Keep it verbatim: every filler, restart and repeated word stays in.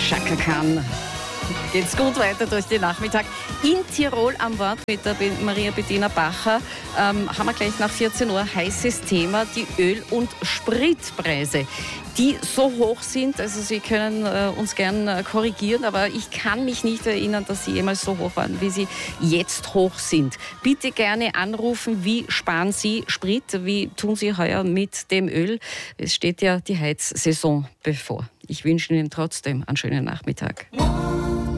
Chaka Khan. Geht's gut weiter durch den Nachmittag. In Tirol am Wort mit der Maria Bettina Bacher ähm, haben wir gleich nach vierzehn Uhr heißes Thema, die Öl- und Spritpreise, die so hoch sind, also Sie können äh, uns gern äh, korrigieren, aber ich kann mich nicht erinnern, dass sie jemals so hoch waren, wie sie jetzt hoch sind. Bitte gerne anrufen, wie sparen Sie Sprit, wie tun Sie heuer mit dem Öl? Es steht ja die Heizsaison bevor. Ich wünsche Ihnen trotzdem einen schönen Nachmittag.